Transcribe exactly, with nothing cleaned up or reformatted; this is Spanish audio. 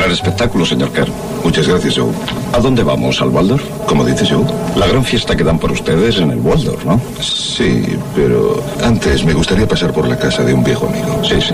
gran espectáculo, señor Kern. Muchas gracias, Joe. ¿A dónde vamos? ¿Al Waldorf? ¿Cómo dices, Joe? La gran fiesta que dan por ustedes en el Waldorf, ¿no? Sí, pero antes me gustaría pasar por la casa de un viejo amigo. Sí, sí.